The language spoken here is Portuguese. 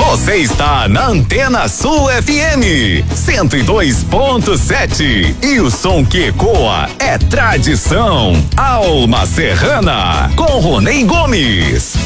Você está na Antena Sul FM 102.7 e o som que ecoa é tradição. Alma Serrana com Ronei Gomes.